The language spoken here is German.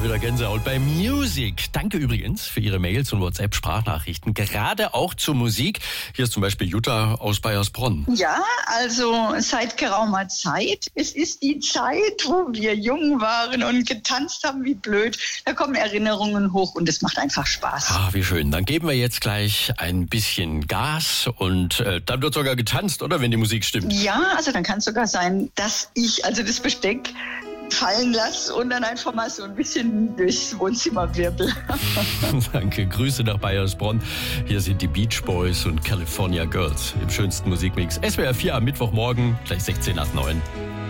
wieder Gänsehaut bei Music. Danke übrigens für Ihre Mails und WhatsApp-Sprachnachrichten, gerade auch zur Musik. Hier ist zum Beispiel Jutta aus Baiersbronn. Ja, also seit geraumer Zeit. Es ist die Zeit, wo wir jung waren und getanzt haben wie blöd. Da kommen Erinnerungen hoch und es macht einfach Spaß. Ah, wie schön. Dann geben wir jetzt gleich ein bisschen Gas und dann wird sogar getanzt, oder, wenn die Musik stimmt? Ja, also dann kann es sogar sein, dass ich das Besteck fallen lasse und dann einfach mal so ein bisschen durchs Wohnzimmer wirbel. Danke, Grüße nach Baiersbronn. Hier sind die Beach Boys und California Girls im schönsten Musikmix. SWR 4 am Mittwochmorgen, gleich 16 nach 9.